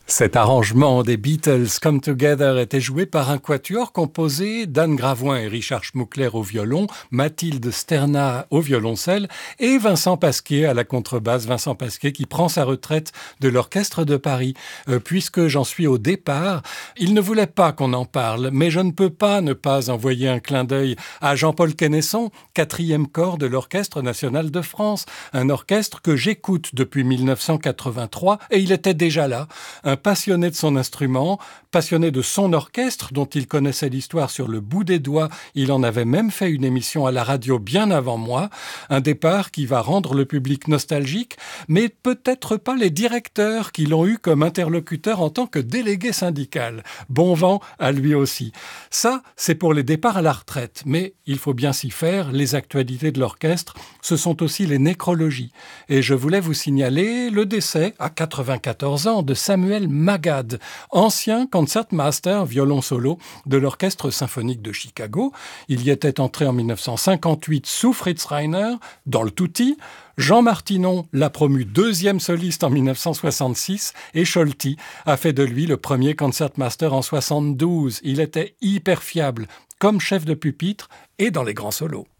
Cet arrangement des Beatles Come Together était joué par un quatuor composé d'Anne Gravoin et Richard Schmuckler au violon, Mathilde Sterna au violoncelle et Vincent Pasquier à la contrebasse. Vincent Pasquier qui prend sa retraite de l'Orchestre de Paris. Puisque j'en suis au départ, il ne voulait pas qu'on en parle, mais je ne peux pas ne pas envoyer un clin d'œil à Jean-Paul Quesnesson, 4e corps de l'Orchestre national de France. Un orchestre que j'écoute depuis 1983 et il était déjà là. Un passionné de son instrument, passionné de son orchestre dont il connaissait l'histoire sur le bout des doigts. Il en avait même fait une émission à la radio bien avant moi. Un départ qui va rendre le public nostalgique, mais peut-être pas les directeurs qui l'ont eu comme interlocuteur en tant que délégué syndical. Bon vent à lui aussi. Ça, c'est pour les départs à la retraite. Mais il faut bien s'y faire. Les actualités de l'orchestre, ce sont aussi les nécrologies. Et je voulais vous signaler le décès, à 94 ans, de Samuel Magad, ancien concertmaster violon solo de l'Orchestre symphonique de Chicago. Il y était entré en 1958 sous Fritz Reiner, dans le tutti. Jean Martinon l'a promu 2e soliste en 1966 et Scholti a fait de lui le premier concertmaster en 72. Il était hyper fiable comme chef de pupitre et dans les grands solos.